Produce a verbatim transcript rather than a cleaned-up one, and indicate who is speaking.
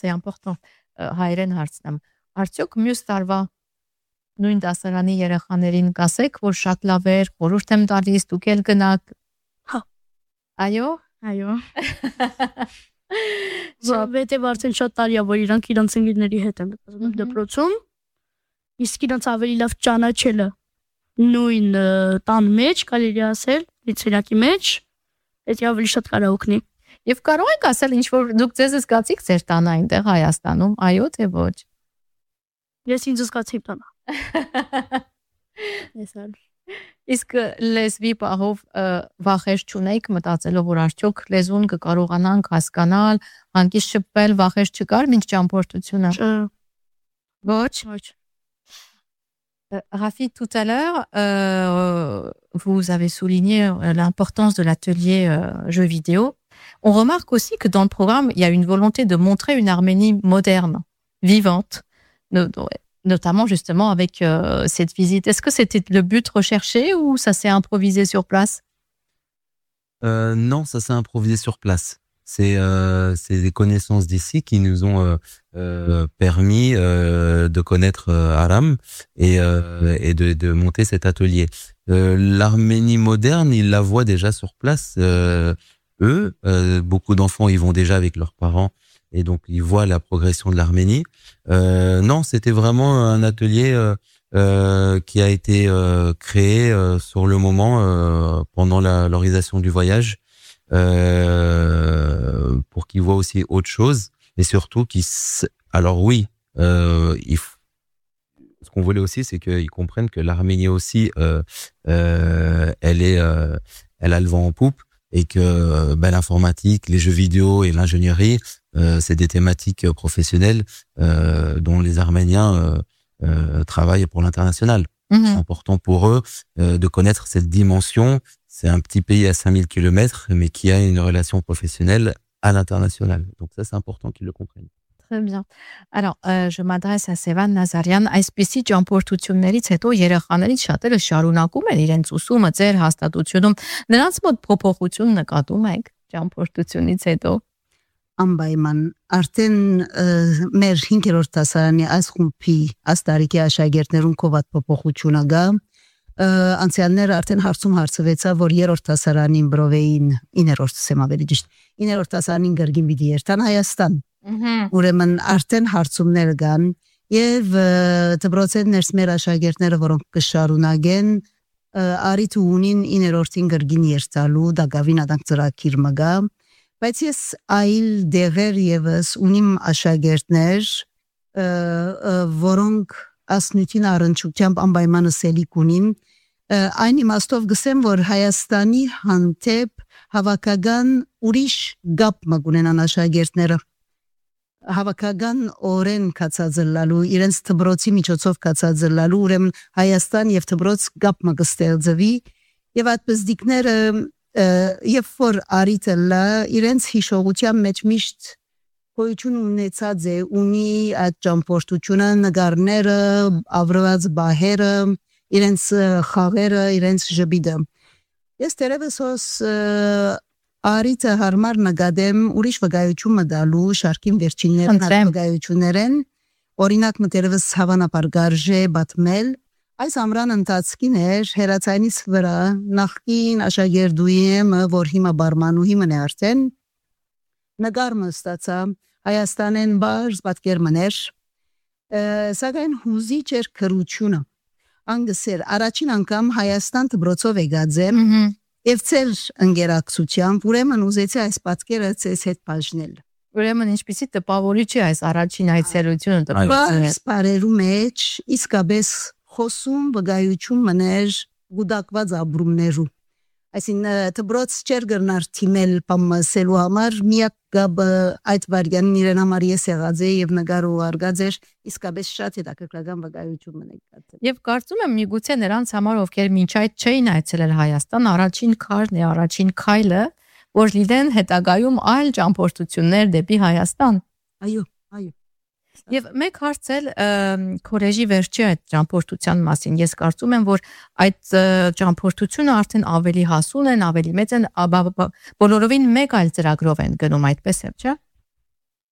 Speaker 1: c'est important հայերեն հարցնեմ արդյոք մյուս տարվա նույն դասարանի երեխաներին կասեք որ շատ լավ էր խորհուրդ եմ տալիս դուք էլ գնաք
Speaker 2: հա
Speaker 1: այո
Speaker 2: այո Զավեթև արդեն շատ տարի է որ իրանք իրանց ընկերների հետ են դպրոցում իսկ իրանց ավելի լավ ճանաչելը նույն տան մեջ կարելի ասել լիցենյակի մեջ դա ավելի շատ կարող օգնի
Speaker 1: Եվ կարող եք ասել ինչ որ դուք ձեզ զգացիք ձեր տանը այնտեղ Հայաստանում, այո թե ոչ։
Speaker 2: Ես ինձ զգացի տանը։ Ես ալ։
Speaker 1: Իսկ լեզվի պահով վախեր չունեիք մտածելով որ արդյոք լեզուն կկարողանանք հասկանալ, հանկիստ շփվել, վախեր չկար մինչ ճամփորդությունը։ Ոչ,
Speaker 2: ոչ։
Speaker 1: Rafi, tout à l'heure, euh, vous avez souligné l'importance de l'atelier euh, jeux vidéo. On remarque aussi que dans le programme, il y a une volonté de montrer une Arménie moderne, vivante, notamment justement avec euh, cette visite. Est-ce que c'était le but recherché ou ça s'est improvisé sur place?
Speaker 3: euh, Non, ça s'est improvisé sur place. C'est euh, c'est des connaissances d'ici qui nous ont euh, euh, permis euh, de connaître euh, Aram et euh, et de de monter cet atelier. Euh, L'Arménie moderne, ils la voient déjà sur place. Euh, eux, euh, beaucoup d'enfants y vont déjà avec leurs parents et donc ils voient la progression de l'Arménie. Euh, non, c'était vraiment un atelier euh, euh, qui a été euh, créé euh, sur le moment euh, pendant la l'organisation du voyage. Euh, pour qu'ils voient aussi autre chose et surtout qu'ils alors oui euh, il f... ce qu'on voulait aussi c'est qu'ils comprennent que l'Arménie aussi euh, euh, elle est euh, elle a le vent en poupe et que ben, l'informatique, les jeux vidéo et l'ingénierie euh, c'est des thématiques professionnelles euh, dont les Arméniens euh, euh, travaillent pour l'international. Mmh. C'est important pour eux euh, de connaître cette dimension. C'est un petit pays à cinq mille kilomètres, mais qui a une relation professionnelle à l'international. Donc ça, c'est important qu'ils le comprennent.
Speaker 1: Très bien. Alors, euh, je m'adresse à Sevan Nazarian. Այսպիսի ճամփորդություններից հետո երեխաներից շատերը շարունակում են իրենց ուսումը ձեր հաստատությունում. Նրանց մոտ փոփոխություն նկատում եք ճամփորդությունից հետո?
Speaker 4: Անպայման արդեն մեր հինգերորդ դասարանի այս խումբի աստարիկի աշակերտներուն կողմից փոփոխություն ագա անցյալները արդեն հարցում հարցվեցա որ երրորդ դասարանին բրովեին իններորդ սեմավերի ճիշտ իններորդ դասարանին գրգին պիտի երթան Հայաստան ուրեմն արդեն հարցումներ կան եւ դպրոցեն ներս մեր աշակերտները որոնք կշարունակեն արիթ ունին իններորդին գրգին երթալու դակավին ադանք ծրագիր մգա բայց ես այլ դեղեր եւս ունիմ աշակերտներ որոնք ասնույթին առնչությամբ անպայման սելիք ունին այն իմաստով գսեմ որ Հայաստանի հանդեպ հավաքական ուրիշ գապ մգունենան աշակերտները հավաքական օրեն կացածլալու իրենց դպրոցի միջոցով կացածլալու ուրեմն Հայաստան եւ դպրոց գապ մգստեղծվի եւ այդպես դիկները եւ որ արիտելա իրենց հիշողության մեջ միշտ գոյություն ունեցած է ունի այդ ճամփորդությունը նկարները ավրված բահերը իրենց խաղերը իրենց ժբիդը ես դերևս ոս արիտը հարմար նկատեմ ուրիշ վկայություն մտալու շարքին վերջիններն վկայություններեն օրինակ մտերևս հավանաբար գարժե բատմել այս ամրան ընթացքին էր հերացայինից վրա նախկին աշակերտուիեմ որ հիմա բարմանուհի մն է արդեն նկարը ստացա Հայաստանեն բարձ պատկերներ սակայն հուզիչ էր քրությունը անգսեր առաջին անգամ Հայաստան դպրոցով եկած եմ եւ ցեր ընկերակցությամբ ուրեմն ուզեցի այս պատկերը ցես հետ բաժնել
Speaker 1: ուրեմն ինչպեսի տպավորիչ է այս առաջին այցելությունը
Speaker 4: դպրոցի սպարերու մեջ իսկապես խոսում վկայություն մներ գուդակված ապրումներու այսինքն դպրոց չեր գնար թիմել պամսելու համար միակ գաբը այդ վարյանին իրեն համար ես եղած է եւ նկար ու արգած էր իսկապես շատ հետաքրքրական վկայություն մնացած
Speaker 1: եւ կարծում եմ միգուցե նրանց համար ովքեր մինչ այդ չէին այցելել Հայաստան առաջին քարն է առաջին քայլը որ լինեն հետագայում այլ ճամփորդություններ դեպի Հայաստան
Speaker 4: այո այո
Speaker 1: Եվ մեկ հարց էլ քորեժի վերջի այդ ճամփորդության մասին ես կարծում եմ որ այդ ճամփորդությունը արդեն ավելի հասուն են ավելի մեծ են բոլորովին մեկ այլ ծրագրով են գնում այդպես է չէ՞